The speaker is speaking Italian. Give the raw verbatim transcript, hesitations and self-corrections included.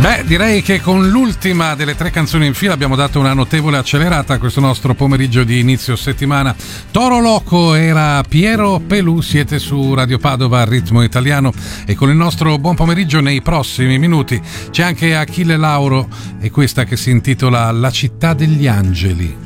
Beh, direi che con l'ultima delle tre canzoni in fila abbiamo dato una notevole accelerata a questo nostro pomeriggio di inizio settimana. Toro Loco era Piero Pelù, siete su Radio Padova al ritmo italiano e con il nostro buon pomeriggio nei prossimi minuti c'è anche Achille Lauro e questa che si intitola La città degli angeli.